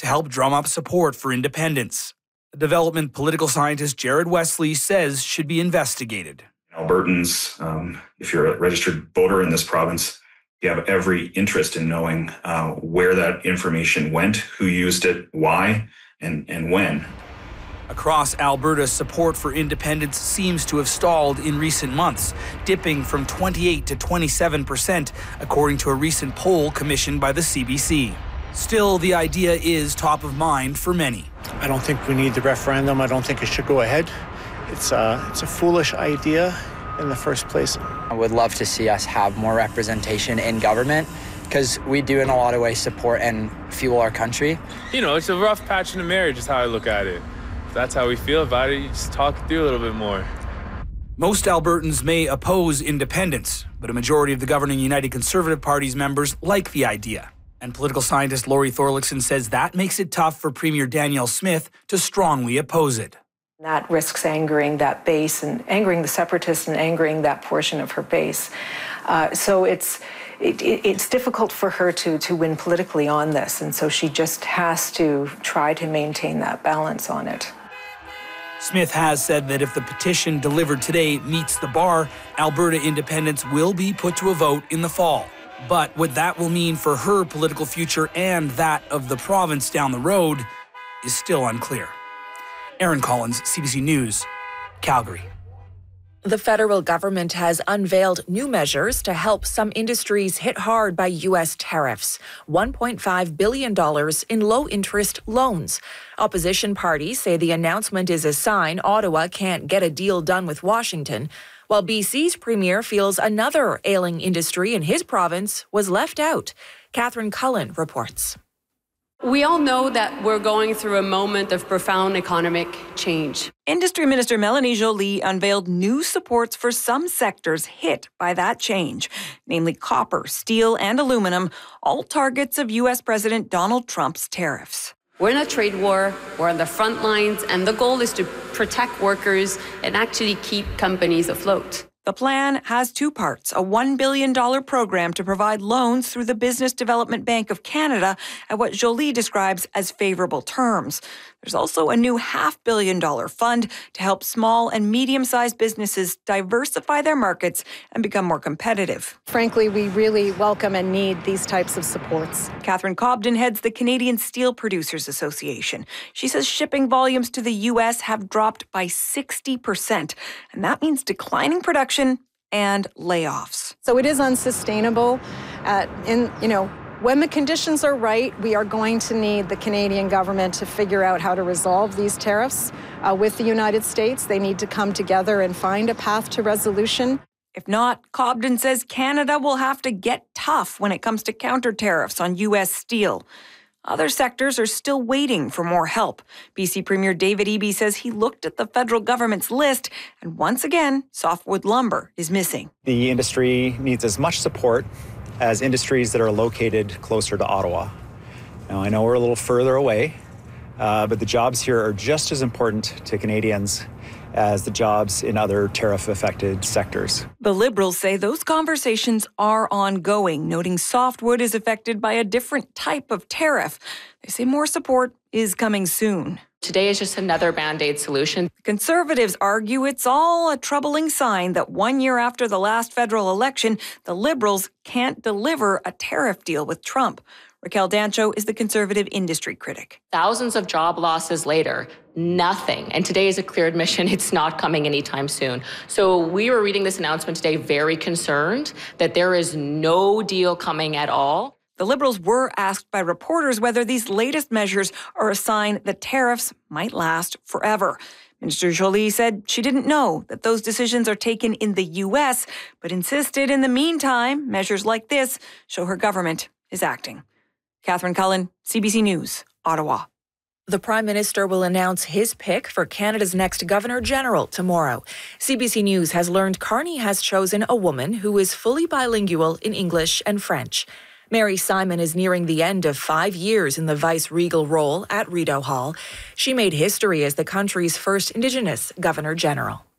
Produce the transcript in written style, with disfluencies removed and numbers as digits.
to help drum up support for independence. A development political scientist Jared Wesley says should be investigated. Albertans, if you're a registered voter in this province, you have every interest in knowing where that information went, who used it, why, and when. Across Alberta, support for independence seems to have stalled in recent months, dipping from 28 to 27%, according to a recent poll commissioned by the CBC. Still, the idea is top of mind for many. I don't think we need the referendum. I don't think it should go ahead. It's a foolish idea in the first place. I would love to see us have more representation in government because we do in a lot of ways support and fuel our country. You know, it's a rough patch in the marriage is how I look at it. If that's how we feel about it, you just talk it through a little bit more. Most Albertans may oppose independence, but a majority of the governing United Conservative Party's members like the idea. And political scientist Laurie Thorlickson says that makes it tough for Premier Danielle Smith to strongly oppose it. That risks angering that base and angering the separatists and angering that portion of her base. So it's difficult for her to win politically on this, and so she just has to try to maintain that balance on it. Smith has said that if the petition delivered today meets the bar, Alberta independence will be put to a vote in the fall. But what that will mean for her political future and that of the province down the road is still unclear. Aaron Collins, CBC News, Calgary. The federal government has unveiled new measures to help some industries hit hard by U.S. tariffs. $1.5 billion in low-interest loans. Opposition parties say the announcement is a sign Ottawa can't get a deal done with Washington, while BC's premier feels another ailing industry in his province was left out. Catherine Cullen reports. We all know that we're going through a moment of profound economic change. Industry Minister Melanie Joly unveiled new supports for some sectors hit by that change, namely copper, steel, and aluminum, all targets of U.S. President Donald Trump's tariffs. We're in a trade war, we're on the front lines, and the goal is to protect workers and actually keep companies afloat. The plan has two parts, a $1 billion program to provide loans through the Business Development Bank of Canada at what Joly describes as favorable terms. There's also a new $500 million fund to help small and medium-sized businesses diversify their markets and become more competitive. Frankly, we really welcome and need these types of supports. Catherine Cobden heads the Canadian Steel Producers Association. She says shipping volumes to the U.S. have dropped by 60%, and that means declining production and layoffs. So it is unsustainable. When the conditions are right, we are going to need the Canadian government to figure out how to resolve these tariffs with the United States. They need to come together and find a path to resolution. If not, Cobden says Canada will have to get tough when it comes to counter tariffs on U.S. steel. Other sectors are still waiting for more help. BC Premier David Eby says he looked at the federal government's list, and once again, softwood lumber is missing. The industry needs as much support as industries that are located closer to Ottawa. Now, I know we're a little further away, but the jobs here are just as important to Canadians as the jobs in other tariff-affected sectors. The Liberals say those conversations are ongoing, noting softwood is affected by a different type of tariff. They say more support is coming soon. Today is just another Band-Aid solution. Conservatives argue it's all a troubling sign that 1 year after the last federal election, the Liberals can't deliver a tariff deal with Trump. Raquel Dancho is the Conservative industry critic. Thousands of job losses later, nothing. And today is a clear admission it's not coming anytime soon. So we were reading this announcement today very concerned that there is no deal coming at all. The Liberals were asked by reporters whether these latest measures are a sign that tariffs might last forever. Minister Joly said she didn't know that those decisions are taken in the U.S., but insisted in the meantime, measures like this show her government is acting. Catherine Cullen, CBC News, Ottawa. The Prime Minister will announce his pick for Canada's next Governor-General tomorrow. CBC News has learned Carney has chosen a woman who is fully bilingual in English and French. Mary Simon is nearing the end of 5 years in the vice-regal role at Rideau Hall. She made history as the country's first Indigenous Governor-General.